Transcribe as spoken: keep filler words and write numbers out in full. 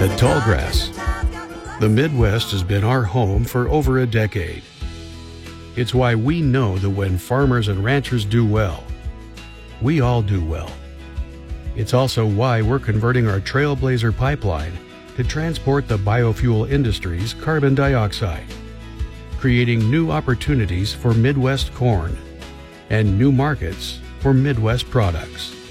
At Tallgrass, the Midwest has been our home for over a decade. It's why we know that when farmers and ranchers do well, we all do well. It's also why we're converting our Trailblazer pipeline to transport the biofuel industry's carbon dioxide, creating new opportunities for Midwest corn and new markets for Midwest products.